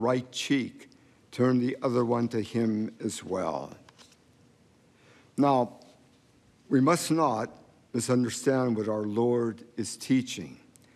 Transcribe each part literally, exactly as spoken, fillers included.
right cheek, turn the other one to him as well. Now, we must not misunderstand what our Lord is teaching.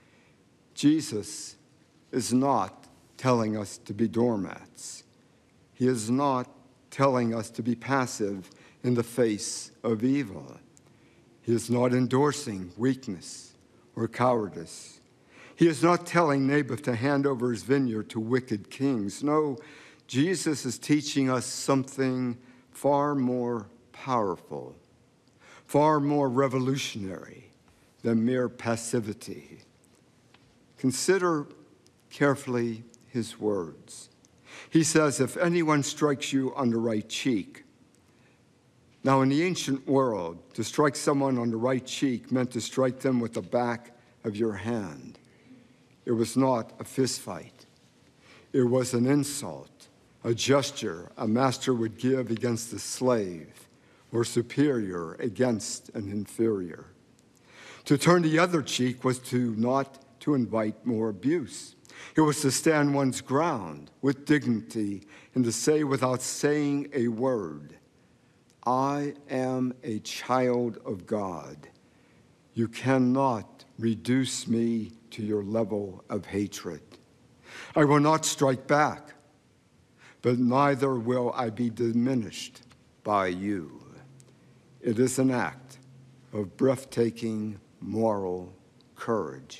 Jesus is not telling us to be doormats. He is not telling us to be passive in the face of evil. He is not endorsing weakness or cowardice. He is not telling Naboth to hand over his vineyard to wicked kings. No, Jesus is teaching us something far more powerful, far more revolutionary than mere passivity. Consider carefully his words. He says, if anyone strikes you on the right cheek. Now, in the ancient world, to strike someone on the right cheek meant to strike them with the back of your hand. It was not a fist fight. It was an insult, a gesture a master would give against a slave, or superior against an inferior. To turn the other cheek was to not to invite more abuse. It was to stand one's ground with dignity and to say without saying a word, I am a child of God. You cannot reduce me to your level of hatred. I will not strike back, but neither will I be diminished by you. It is an act of breathtaking moral courage.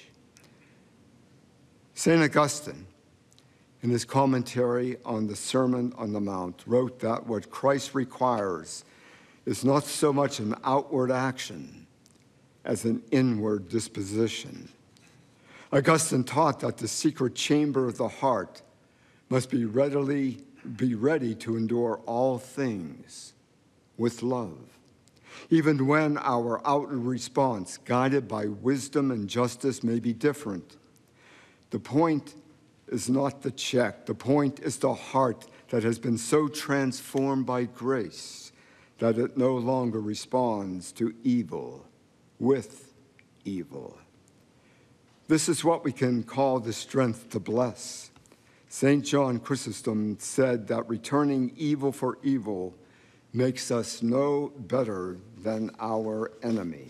Saint Augustine, in his commentary on the Sermon on the Mount, wrote that what Christ requires is not so much an outward action as an inward disposition. Augustine taught that the secret chamber of the heart must be readily be ready to endure all things with love, even when our outward response, guided by wisdom and justice, may be different. The point is not the check. The point is the heart that has been so transformed by grace that it no longer responds to evil with evil. This is what we can call the strength to bless. Saint John Chrysostom said that returning evil for evil makes us no better than our enemy.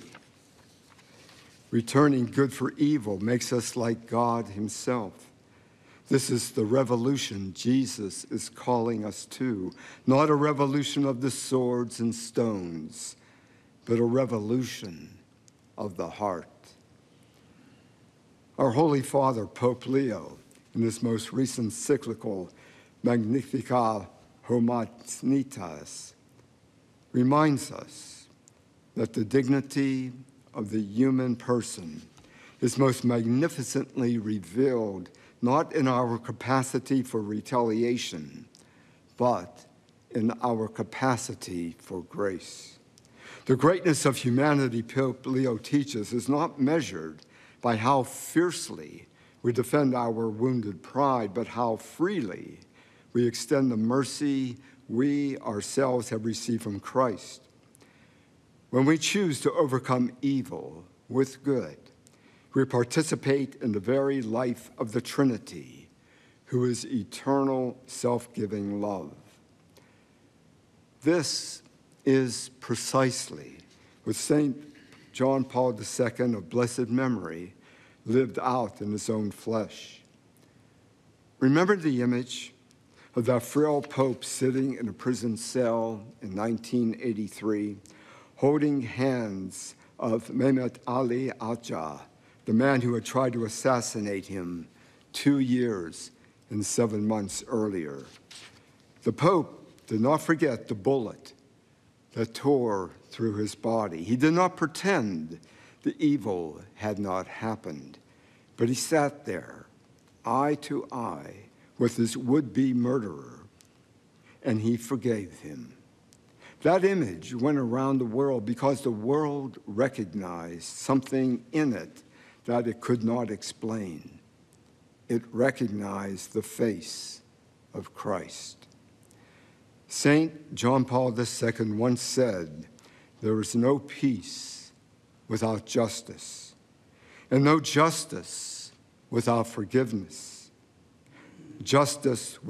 Returning good for evil makes us like God himself. This is the revolution Jesus is calling us to, not a revolution of the swords and stones, but a revolution of the heart. Our Holy Father, Pope Leo, in his most recent encyclical, Magnificat Humanitas, reminds us that the dignity of the human person is most magnificently revealed not in our capacity for retaliation, but in our capacity for grace. The greatness of humanity, Pope Leo teaches, is not measured by how fiercely we defend our wounded pride, but how freely we extend the mercy we ourselves have received from Christ. When we choose to overcome evil with good, we participate in the very life of the Trinity, who is eternal, self-giving love. This is precisely what Saint John Paul the Second of blessed memory lived out in his own flesh. Remember the image of that frail pope sitting in a prison cell in nineteen eighty-three, holding hands of Mehmet Ali Atca, the man who had tried to assassinate him two years and seven months earlier. The Pope did not forget the bullet that tore through his body. He did not pretend the evil had not happened, but he sat there, eye to eye, with his would-be murderer, and he forgave him. That image went around the world because the world recognized something in it that it could not explain. It recognized the face of Christ. Saint John Paul the Second once said, there is no peace without justice, and no justice without forgiveness. Justice